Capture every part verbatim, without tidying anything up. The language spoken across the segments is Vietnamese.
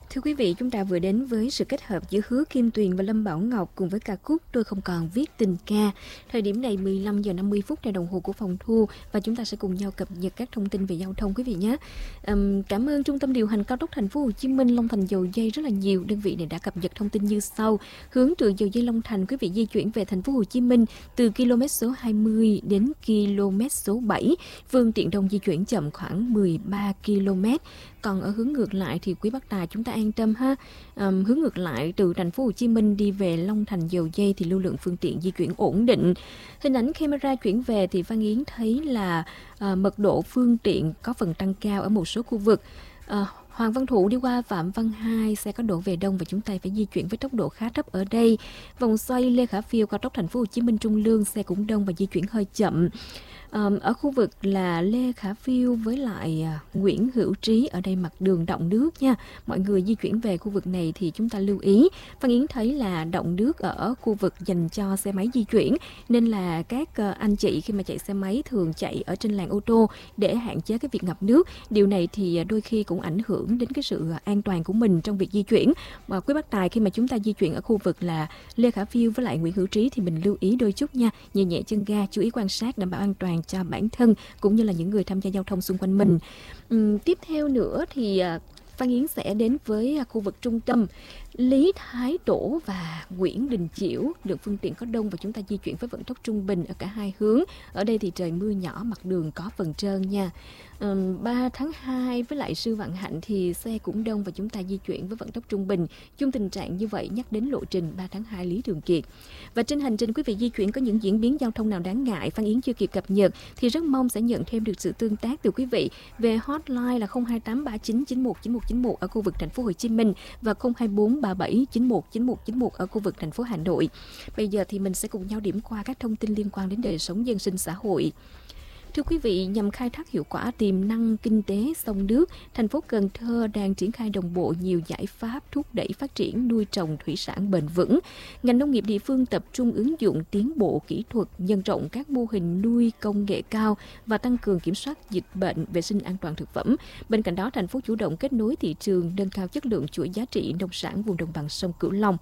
Thưa quý vị, chúng ta vừa đến với sự kết hợp giữa Hứa Kim Tuyền và Lâm Bảo Ngọc cùng với ca khúc Tôi Không Còn Viết Tình Ca. Thời điểm này mười lăm giờ năm mươi phút theo đồng hồ của phòng thu và chúng ta sẽ cùng nhau cập nhật các thông tin về giao thông quý vị nhé. Um, cảm ơn Trung tâm điều hành cao tốc Thành phố Hồ Chí Minh Long Thành Dầu Dây rất là nhiều. Đơn vị này đã cập nhật thông tin như sau. Hướng từ dầu dây Long Thành, quý vị di chuyển về Thành phố Hồ Chí Minh từ km số hai mươi đến km số bảy, phương tiện đông di chuyển chậm khoảng mười ba ki lô mét. Còn ở hướng ngược lại thì quý bác tài chúng ta an tâm ha. Um, hướng ngược lại từ Thành phố Hồ Chí Minh đi về Long Thành Dầu Dây thì lưu lượng phương tiện di chuyển ổn định. Hình ảnh camera chuyển về thì Phan Yến thấy là uh, mật độ phương tiện có phần tăng cao ở một số khu vực. Uh, Hoàng Văn Thụ đi qua Phạm Văn Hai, xe có đổ về đông và chúng ta phải di chuyển với tốc độ khá thấp ở đây. Vòng xoay Lê Khả Phiêu cao tốc Thành phố Hồ Chí Minh Trung Lương, xe cũng đông và di chuyển hơi chậm. Um, ở khu vực là Lê Khả Phiêu với lại uh, Nguyễn Hữu Trí, ở đây mặt đường đọng nước nha. Mọi người di chuyển về khu vực này thì chúng ta lưu ý. Phan Yến thấy là đọng nước ở khu vực dành cho xe máy di chuyển, nên là các uh, anh chị khi mà chạy xe máy thường chạy ở trên làn ô tô để hạn chế cái việc ngập nước. Điều này thì đôi khi cũng ảnh hưởng đến cái sự an toàn của mình trong việc di chuyển. Và quý bác tài khi mà chúng ta di chuyển ở khu vực là Lê Khả Phiêu với lại Nguyễn Hữu Trí thì mình lưu ý đôi chút nha, nhẹ nhẹ chân ga, chú ý quan sát đảm bảo an toàn cho bản thân cũng như là những người tham gia giao thông xung quanh mình. Uhm, tiếp theo nữa thì uh, Phan Yến sẽ đến với uh, khu vực trung tâm Lý Thái Tổ và Nguyễn Đình Chiểu. Lượng phương tiện có đông và chúng ta di chuyển với vận tốc trung bình ở cả hai hướng. Ở đây thì trời mưa nhỏ, mặt đường có phần trơn nha. Um, ba tháng hai với lại Sư Vạn Hạnh thì xe cũng đông và chúng ta di chuyển với vận tốc trung bình. Chung tình trạng như vậy nhắc đến lộ trình ba tháng hai Lý Thường Kiệt. Và trên hành trình quý vị di chuyển có những diễn biến giao thông nào đáng ngại Phan Yến chưa kịp cập nhật thì rất mong sẽ nhận thêm được sự tương tác từ quý vị về hotline là không hai tám ba chín chín một chín một chín một ở khu vực Thành phố Hồ Chí Minh và không hai bốn ba bảy chín một chín một chín một ở khu vực thành phố Hà Nội. Bây giờ thì mình sẽ cùng nhau điểm qua các thông tin liên quan đến đời sống dân sinh xã hội. Thưa quý vị, nhằm khai thác hiệu quả tiềm năng kinh tế sông nước, thành phố Cần Thơ đang triển khai đồng bộ nhiều giải pháp thúc đẩy phát triển nuôi trồng thủy sản bền vững. Ngành nông nghiệp địa phương tập trung ứng dụng tiến bộ kỹ thuật, nhân rộng các mô hình nuôi công nghệ cao và tăng cường kiểm soát dịch bệnh, vệ sinh an toàn thực phẩm. Bên cạnh đó, thành phố chủ động kết nối thị trường, nâng cao chất lượng chuỗi giá trị nông sản vùng đồng bằng sông Cửu Long.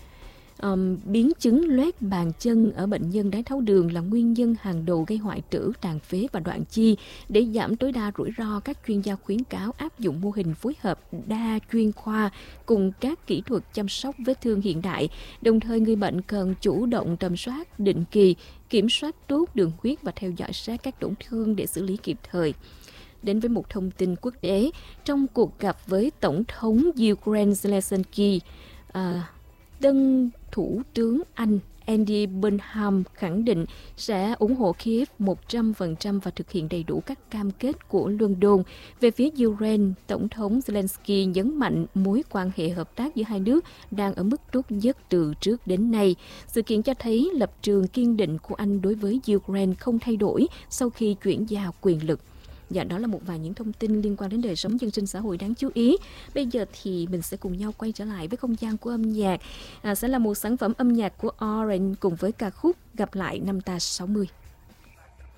Um, biến chứng loét bàn chân ở bệnh nhân đái tháo đường là nguyên nhân hàng đầu gây hoại tử, tàn phế và đoạn chi. Để giảm tối đa rủi ro, các chuyên gia khuyến cáo áp dụng mô hình phối hợp đa chuyên khoa cùng các kỹ thuật chăm sóc vết thương hiện đại. Đồng thời, người bệnh cần chủ động tầm soát định kỳ, kiểm soát tốt đường huyết và theo dõi sát các tổn thương để xử lý kịp thời. Đến với một thông tin quốc tế, trong cuộc gặp với Tổng thống Ukraine Zelensky, à, Tân Thủ tướng Anh Andy Burnham khẳng định sẽ ủng hộ Kiev một trăm phần trăm và thực hiện đầy đủ các cam kết của London. Về phía Ukraine, Tổng thống Zelensky nhấn mạnh mối quan hệ hợp tác giữa hai nước đang ở mức tốt nhất từ trước đến nay. Sự kiện cho thấy lập trường kiên định của Anh đối với Ukraine không thay đổi sau khi chuyển giao quyền lực. Dạ, đó là một vài những thông tin liên quan đến đời sống dân sinh xã hội đáng chú ý. Bây giờ thì mình sẽ cùng nhau quay trở lại với không gian của âm nhạc. À, sẽ là một sản phẩm âm nhạc của Orange cùng với ca khúc Gặp lại năm ta sáu mươi.